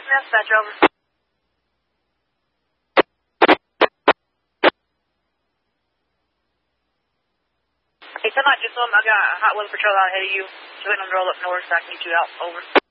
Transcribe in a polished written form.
Dispatch, over. Hey, tonight, just I got a hot weather patrol out ahead of you. So I'm going to roll up north so I can get you out, over.